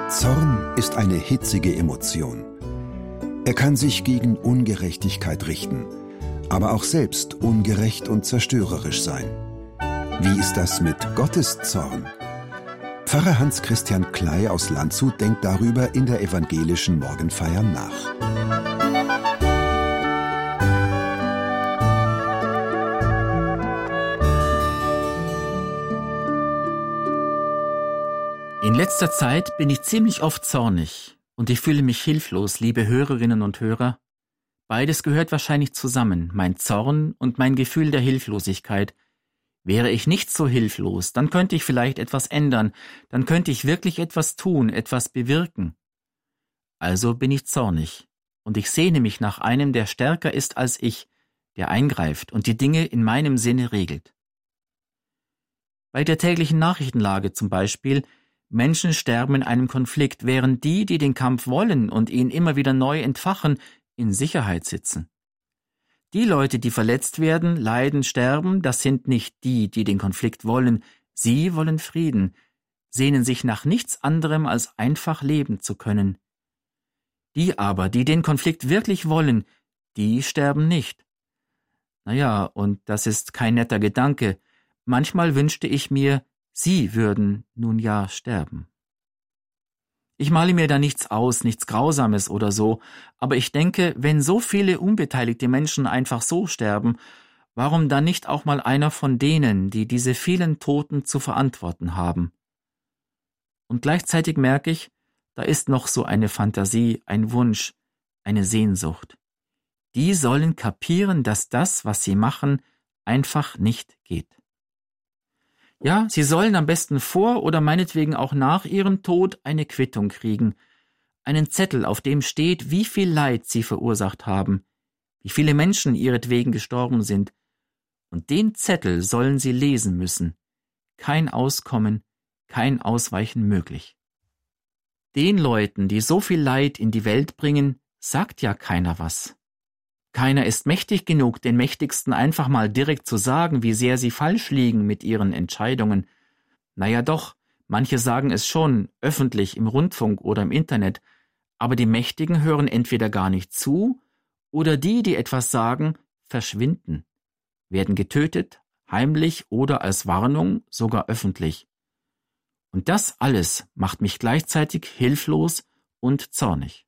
Zorn ist eine hitzige Emotion. Er kann sich gegen Ungerechtigkeit richten, aber auch selbst ungerecht und zerstörerisch sein. Wie ist das mit Gottes Zorn? Pfarrer Hans-Christian Klei aus Landshut denkt darüber in der evangelischen Morgenfeier nach. In letzter Zeit bin ich ziemlich oft zornig und ich fühle mich hilflos, liebe Hörerinnen und Hörer. Beides gehört wahrscheinlich zusammen, mein Zorn und mein Gefühl der Hilflosigkeit. Wäre ich nicht so hilflos, dann könnte ich vielleicht etwas ändern, dann könnte ich wirklich etwas tun, etwas bewirken. Also bin ich zornig und ich sehne mich nach einem, der stärker ist als ich, der eingreift und die Dinge in meinem Sinne regelt. Bei der täglichen Nachrichtenlage zum Beispiel: Menschen sterben in einem Konflikt, während die den Kampf wollen und ihn immer wieder neu entfachen, in Sicherheit sitzen. Die Leute, die verletzt werden, leiden, sterben, das sind nicht die den Konflikt wollen. Sie wollen Frieden, sehnen sich nach nichts anderem, als einfach leben zu können. Die aber, die den Konflikt wirklich wollen, die sterben nicht. Naja, und das ist kein netter Gedanke. Manchmal wünschte ich mir, sie würden nun ja sterben. Ich male mir da nichts aus, nichts Grausames oder so, aber ich denke, wenn so viele unbeteiligte Menschen einfach so sterben, warum dann nicht auch mal einer von denen, die diese vielen Toten zu verantworten haben? Und gleichzeitig merke ich, da ist noch so eine Fantasie, ein Wunsch, eine Sehnsucht. Die sollen kapieren, dass das, was sie machen, einfach nicht geht. Ja, sie sollen am besten vor oder meinetwegen auch nach ihrem Tod eine Quittung kriegen, einen Zettel, auf dem steht, wie viel Leid sie verursacht haben, wie viele Menschen ihretwegen gestorben sind, und den Zettel sollen sie lesen müssen. Kein Auskommen, kein Ausweichen möglich. Den Leuten, die so viel Leid in die Welt bringen, sagt ja keiner was. Keiner ist mächtig genug, den Mächtigsten einfach mal direkt zu sagen, wie sehr sie falsch liegen mit ihren Entscheidungen. Naja doch, manche sagen es schon, öffentlich, im Rundfunk oder im Internet, aber die Mächtigen hören entweder gar nicht zu, oder die etwas sagen, verschwinden, werden getötet, heimlich oder als Warnung, sogar öffentlich. Und das alles macht mich gleichzeitig hilflos und zornig.